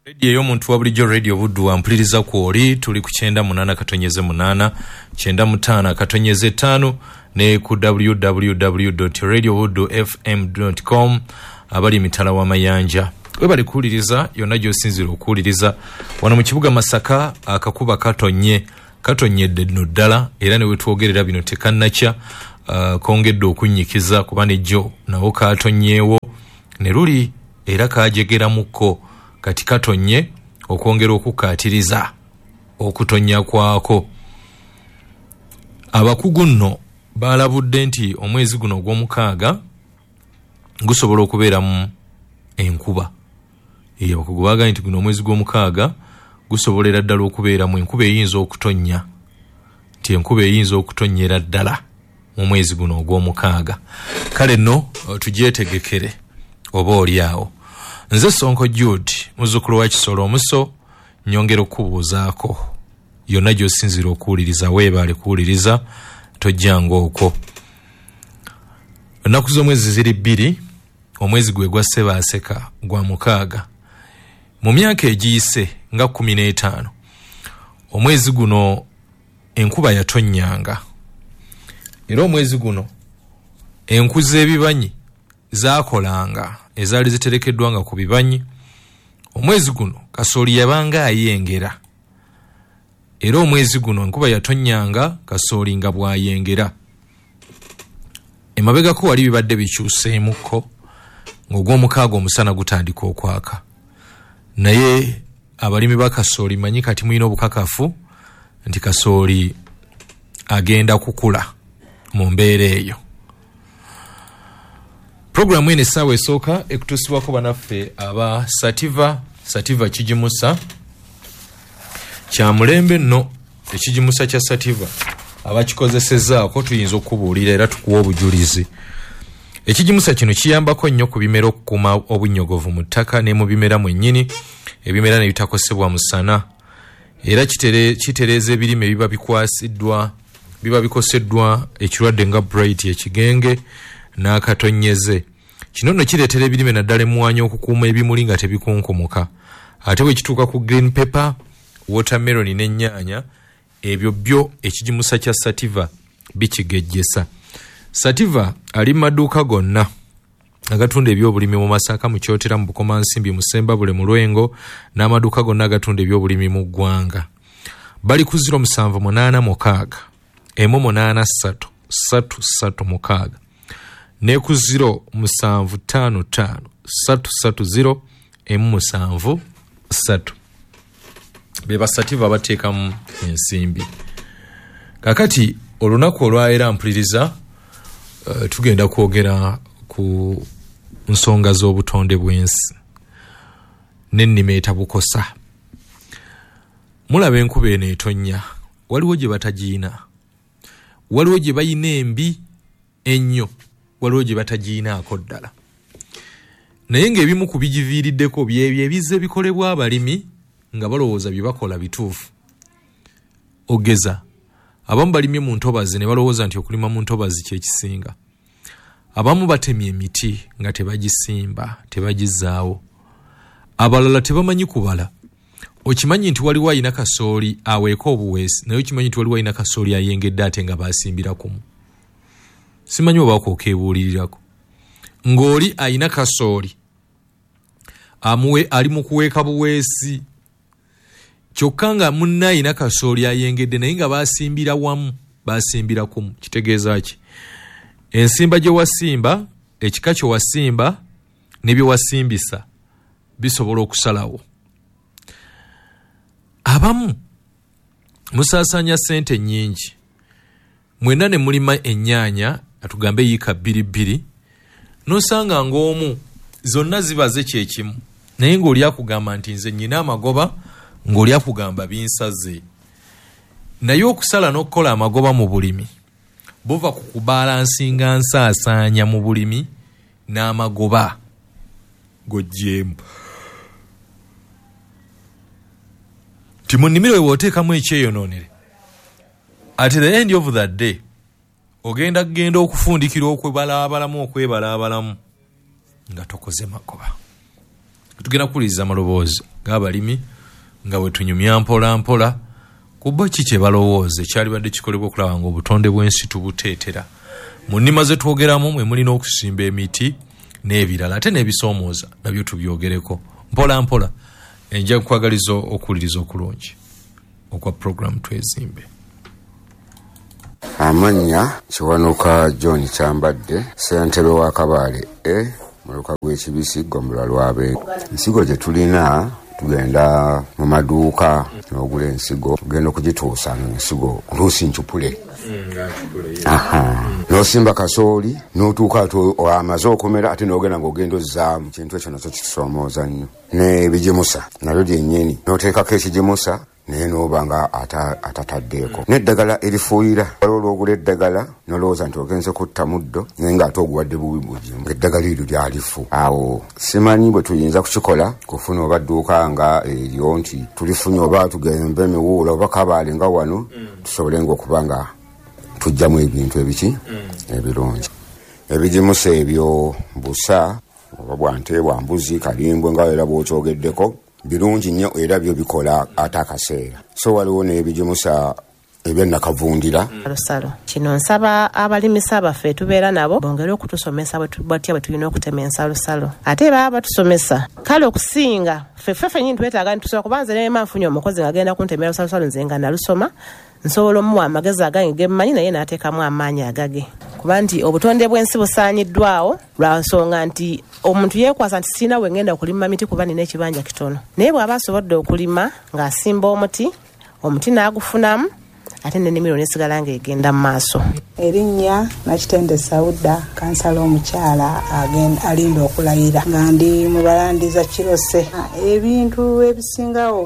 Radio y'omuntu wa bulijjo Radio Buddu ampuliriza kwoli tuli ku 98.8 95.5 ne ku www.radiobuddufm.com abali mitala wa mayanja webali kuwuliriza yonna gy'osinzira okuwuliriza wano mu kibuga Masaka akakuba katonyedde nno ddala era ne wetwogerera bino tekannakya kongedde okunnyikiza kuba nejjo nawo katonyeewo ne luli era kajegeramuko kati katonye okwongera okukatiriza okutonya kwako. Abakugu nno balabudde nti omwezi guno ogw'omukaaga gusobola okubeeramu enkuba. Abakugu baagala nti guno omwezi gw'omukaaga gusobolera ddala okubeeramu enkuba eyinza okutonya. Nti enkuba eyinza okutonyera ddala mu mwezi guno ogw'omukaaga. Kale nno tugyetegekere oba oliawo. Nze Sonko Jude muzzukulu wa Kisolo Omuso nyongera okubuuzaako yonna gy'osinzira okuwuliriza weebale kuwuliriza tojjanga okwo. Ennaku z'omwezi ziri 2 omwezi gwe gwa Ssebaaseka gwa mukaaga mu myaka egiyise nga 15 omwezi guno enkuba yatonnyanga era omwezi guno enku z'ebibanyi zaakolanga ezaali ziterekeddwanga ku bibanyi. Omwezi guno kasooli yabanga ayengera era omwezi guno enkuba yatonnyanga kasooli nga bwayengera. Emabegako wali bibadde bikyuseemuko ng'ogw'omukaaga omusana gutandika okwaka naye abalimi ba kasooli manyi kati mulina obukakafu nti kasooli agenda kukula mu mbeera eyo. Programu ene sawa esooka ekutusibwako banaffe aba Sativa Kijimusa kya mulembe nno. Ekijimusa kya Sativa abakikozesezzaako tuyinza okubuulira era tukuwa obujulizi. Ekijimusa kino kiyambako nnyo ku bimera okukuuma obunnyogovu mu ttaka ne mu bimera mwennyini ebimera ne bitakosebwa musana era kitereeza ebirime biba bikoseddwa ekirwadde nga bright ekigenge n'akatonyeze. Kino nno kireetera ebirime naddala emmwanyi okukuuma ebimuli nga tebikunkumuka. Ate bwe kituuka ku green pepper, watermelon n'ennyaanya ebyo byo ekijimusa kya Sativa bikigejjesa. Sativa ali mu maduuka gonna agatunda ebyobulimi mu Masaka, mu Kyotera, mu Bukomansimbi, mu Ssembabule, mu Lwengo n'amaduuka gonna agatunda ebyobulimi mu ggwanga. Bali ku 0786 183 336 ne ku 0755 330 773 beba Sativa bateekamu ensimbi. Kakati olunaku olwaera mpuliriza tugenda kwogera ku nsonga z'obutonde bw'ensi n'ennima etabukosa. Mulaba enkuba eno etonnya waliwo gye batagiina, waliwo gye bayina embi ennyo, waliwo gye batagiinaako ddala. Naye ng'ebimu ku bigiviiriddeko byebyo ebizze bikolebwa abalimi nga balowooza bye bakola bituufu. Ogeza abamu balimye mu ntobazi ne balowooza nti okulima mu ntobazi kye kisinga. Abamu batemye emiti nga tebagisimba, tebagizaawo. Abalala tebamanyi kubala. Okimanyi nti waliwo ayina kasooli aweeka obuweesi, naye okimanyi nti waliwo ayina kasooli ayengedde ate nga baasimbira kumu. Simanyi oba okeebuulirirako. Ng'oli ayina kasooli ali mu kuweeka buweesi kyokka nga munne ayina kasooli ayengedde naye nga baasimbira wamu, baasimbira kumu. Kitegeeza ki? Ensimba gye wasimba, ekika kye wasimba ne bye wasimbisa bisobola okusalawo. Abamu musaasaanya ssente nnyingi, mwenna ne mulima ennyaanya atugambe yiika 2 n'osanga ng'omu zonna zibaze kyekimu naye ng'oli akugamba nti nze nnyina amagoba, ng'oli akugamba binsaze. Naye okusala n'okukola amagoba mu bulimi bova ku kubalansi nga nsaasaanya mu bulimi n'amagoba gojjeemu. Ti mu nnimiro we wooteekamu ekyeyonoonere, at the end of that day ogenda okufundikira okwebalaabalamu nga tokoze magoba. tugenda kuwuliriza amaloboozi g'abalimi nga bwe tunyumya mpola mpola kubo kiki balowooza ekyalibadde kikolebwa okulaba nga obutonde bw'ensi tubuteetera mu nnima ze twogeramu mwe mulina okusimba emiti n'ebirala ate n'ebisoomooza nabyo tubyogereko mpola mpola enja kukwagaliza okuwuliriza okulungi okwa programu Twezimbe. Amanya Kiwanuka John Kyambadde ssentebe wa Kabale mu luka gw'Ekibisi Gombula Lwabe. Ensigo gye tulina tugenda mu maduuka n'ogula ensigo tugenda okugituusa ensigo oluusi ncupule n'osimba kasooli n'otuuka amaze okumera ate n'ogenda ng'ogenda ozzaamu kintu ekyo nakyo kisoomooza nnyo n'ebigimusa nabyo byennyini n'oteekako ekigimusa naye n'oba nga atataddeeko n'eddagala erifuuyira olwogula eddagala nolowooza nti ogenze kutta muddo naye ng'ate oguwadde bubi bugimu eddagala eryo lyalifu awo simanyi bwe tuyinza kukikola kufuna oba dduuka nga eryo nti tulifunye oba tugembe emiwuula oba Kabaale nga wano tusobole ng'okuba nga tujjamu ebintu ebiki ebirungi ebigimusa ebyo busa oba bwanteebwa mbuzi kalimbwe nga era bw'okyogeddeko birungi nnyo era byo bikola ate akaseera so waliwo n'ebigimusa ebyennakavundira Lusalo kino nsaba abalimisa baffe tubeera nabo bongere okutusomesa batya bwe tulina okutema ensalosalo ate baba batusomesa kale okusinga ffe nyini twetaaga nitusobola kubanza n'ema nfunye omukozi ng'agenda kuntemera lusalosalo nze nga nalusoma nsobola omuwa amagezi agange gemmanyi naye n'ateekamu amaanyi agage kuba nti obutonde bw'ensi busaanyiddwawo lwa nsonga nti omuntu yeekwasa nti sirina we ngenda okulima miti kuba nina ekibanja kitono naye bw'aba asobodde okulima ng'asimba omuti n'agufunamu ate n'ennimiro nesigala ng'egenda mu maaso. Erinnya Nakitende Sauda kansala omukyala alinda okulayira nga ndi mu balandiza Kirose. Ebintu ebisingawo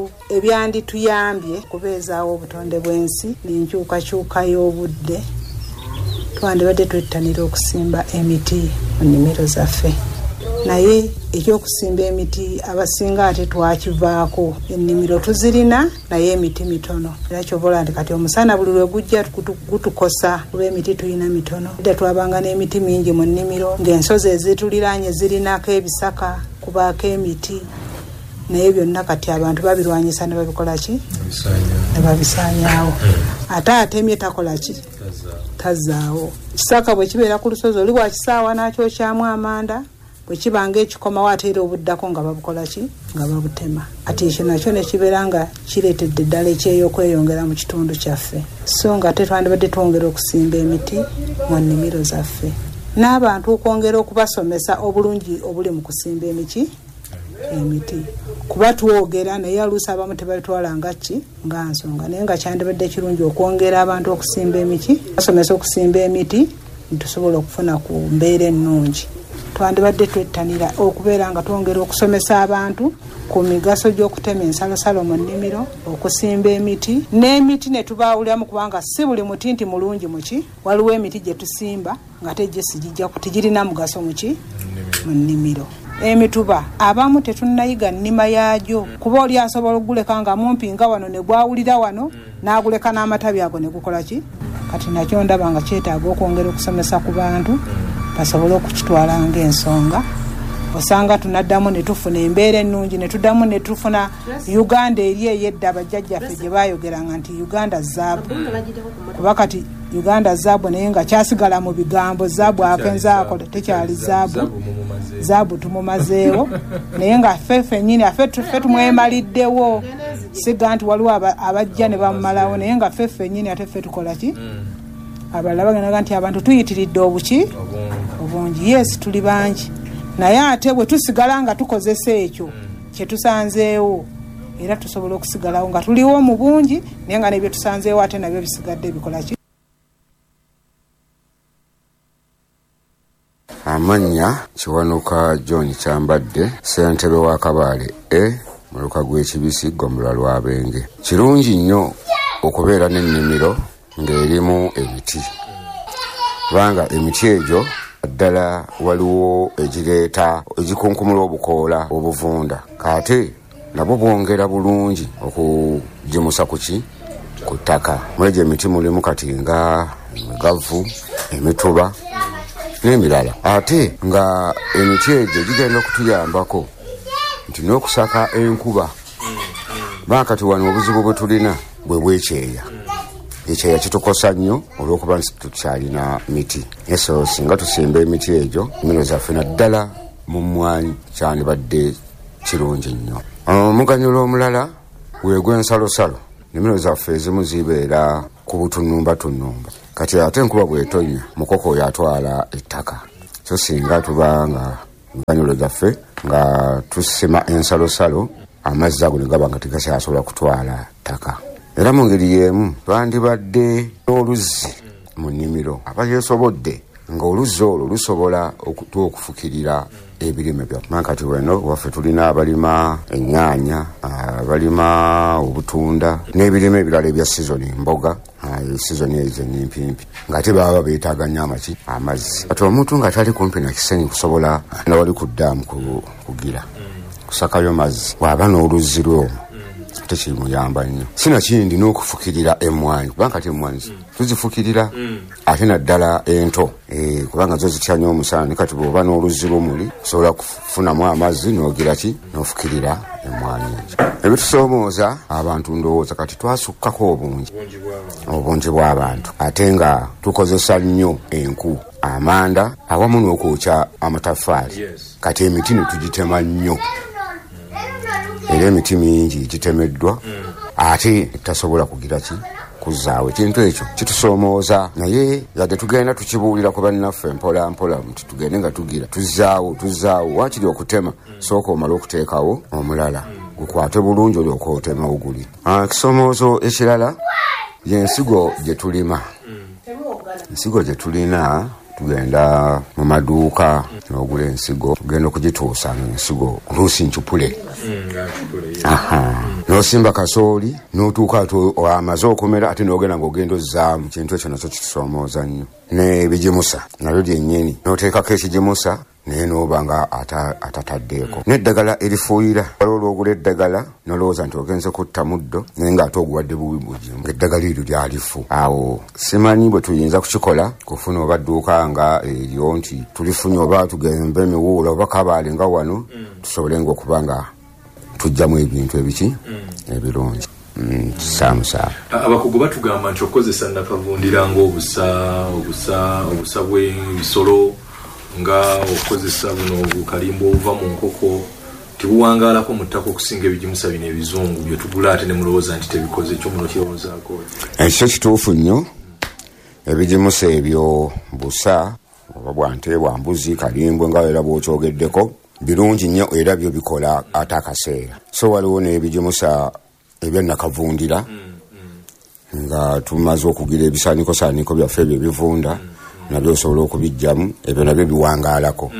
ebyandituyambye kubeezaawo obutonde bw'ensi n'enkyukakyuka y'obudde twandibadde twettanira okusimba emiti mu nnimiro zaffe naye ekyokusimba emiti abasinga ate twakivaako ennimiro tuzirina naye emiti mitono era kyobola nti kati omusana buli lwe gujja gutukosa kuba emiti tulina mitono edda twabanga n'emiti mingi mu nnimiro ng'ensozi ezituliraanye zirinako ebisaka kubaako emiti naye byonna kati abantu babirwanyisa ne babikola ki ne babisaanyaawo ate atemye takola ki tazaawo kisaka bwe kibeera ku lusozi oli bwakisaawa n'akyokyamu amanda bwe kibanga ekikomawo ate era obuddako nga babukola ki nga babutema ati ekyo nakyo ne kibeera nga kireetedde ddala ekyeyokweyongera mu kitundu kyaffe so nga tetwandibadde twongera okusimba emiti mu nnimiro zaffe n'abantu okwongera okubasomesa obulungi obuli mu kusimba emiti kuba twogera naye aluusi abamu tebabitwala nga nsonga naye nga kyandibadde kirungi okwongera abantu okusimba emiti basomesa okusimba emiti nitusobola okufuna ku mbeera ennungi twandibadde twettanira okubeera nga twongera okusomesa abantu ku migaso gy'okutema ensalosalo mu nnimiro okusimba emiti n'emiti ne tubaawuliramu kubanga si buli muti nti mulungi muki waliwo emiti gye tusimba nga tegirina mugaso muki mu nnimiro emituba abamu tetunnayiga nnima yaagyo kuba oli asobola okuguleka nga mumpi nga wano ne gwawulira wano n'aguleka n'amatabi ago ne gukola ki kati nakyo ndaba nga kyetaaga okwongera okusomesa ku bantu basobole okukitwala ng'ensonga osanga tunaddamu ne tufuna embeera ennungi ne tuddamu ne tufuna Uganda eri ey'edda bajjajjaffe gye baayogeranga nti Uganda zaabu kuba kati Uganda zaabu naye nga kyasigala mu bigambo zaabu akenzaako tekyali zaabu tumumazeewo naye nga ffe nnyini ffe tumwemaliddewo siga nti waliwo abajja ne bamumalawo naye nga ffe nnyini ate ffe tukola ki abalala bagendaga nti abantu tuyitiridde obungi yes tuli bangi naye ate bwe tusigala nga tukozesa ekyo kye tusanzeewo era tusobola okusigalawo nga tuliwo mu bungi naye nga n'ebyo tusanzeewo ate nabyo bisigadde bikola ki. Amanya Kiwanuka John Kyambadde ssentebe wa Kabale mu luka gw'Ekibisi Gombula Lwabenge. Kirungi nnyo okubeera n'ennimiro ng'erimu emiti kubanga emiti egyo ddala waliwo egikunkumula obukoola obuvunda kate nabwo bwongera bulungi okugimusa ku ttaka mwegyo emiti mulimu kati nga emigavu emituba n'emirala ate nga emiti egyo gigenda okutuyambako nti n'okusaka enkuba bakati wano obuzibu bwe tulina bwe bwekyeya ekyeya kitukosa nnyo olw'okuba tukyalina miti eso singa tusimba emiti egyo ennimiro zaffe naddala mu mmwanyi kyandibadde kirungi nnyo. Omuganyulo omulala gw'ensalosalo ennimiro zaffe ezimu zibeera ku butunnumba kati ate enkuba bw'etonnya mukoko oyo atwala ettaka so singa tuba nga muganyulo zaffe nga tusima ensalosalo amazzi ago ne gaba nga tegakyasobola kutwala ttaka. Era mu ngeri y'emu twandibadde n'oluzzi mu nnimiro abayeesobodde nga oluzzi olwo lusobola okufukirira ebirime byaffe. Kati weno waffe tulina abalima ennyaanya, abalima obutunda n'ebirime ebirala ebya sizoni, mboga sizoni ezo ennimpimpi ng'ate baba beetaaga nnyo amazzi. Kati omuntu nga tali kumpi na kisenyi kusobola nawali ku ddaamu kugira kusakayo mazzi bw'aba n'oluzzi lw'omwo ate kimuyamba nnyo. Sinakindi n'okufukirira emmwanyi kubanga kati emmwanyi tuzifukirira ate naddala ento kubanga zo zitya nnyo omusana. Kati bw'oba n'oluzzi lumuli osobola kufunamu amazzi n'ogira ki n'ofukirira emmwanyi egyo. Ebitusoomooza abantu ndowooza kati twasukkako obungi bw'abantu ate nga tukozesa nnyo enku, amanda awamu n'okwokya amataffaali. Kati emiti ne tugitema nnyo era emiti mingi gitemeddwa ate tasobola kugira ki kuzaawo. Ekintu ekyo kitusoomooza naye yadde tugenda tukibuulira ku bannaffe mpola nti tugende nga tugira tuzaawo wakiri okutema sooka omala okuteekawo omulala gukwate bulungi olyoka otemawo guli. Ekisoomoozo ekirala y'ensigo gye tulima. Ensigo gye tulina tugenda mu maduuka n'ogula ensigo tugenda okugituusa ensigo oluusi ncupule n'osimba kasooli n'otuuka amaze okumera ate n'ogenda ng'ogenda ozzaamu. Kintu ekyo nakyo kitusoomooza nnyo. N'ebigimusa nabyo byennyini n'oteekako ekigimusa naye n'oba nga atataddeeko. N'eddagala erifuuyira waliwo olwogula eddagala nolowooza nti ogenze kutta muddo naye ng'ate oguwadde bubi bugimu ng'eddagala eryo lyalifu. Awo simanyi bwe tuyinza kukikola kufuna oba dduuka nga eryo nti tulifunye oba tugembe emiwuula oba kabaale nga wano tusobole ng'okuba nga tujjamu ebintu ebiki ebirungi. Samusa abakugu batugamba nti okozesa nakavundira ng'obusa bw'ebisolo nga okozesa buno obukalimba obuva mu nkoko tibuwangaalako mu ttaka okusinga ebigimusa bino ebizungu bye tugula ate ne mulowooza nti tebikoze ekyo muno kirowoozaako. Ekyo kituufu nnyo. Ebigimusa ebyo busa oba bwante bwambuzi kalimbwe nga era bw'okyogeddeko birungi nnyo era byo bikola ate akaseera. So waliwo n'ebigimusa ebyannakavundira nga tumaze okugira ebisaaniko byaffe ebyo ebivunda nabyo osobola okubijjamu ebyo nabyo biwangaalako.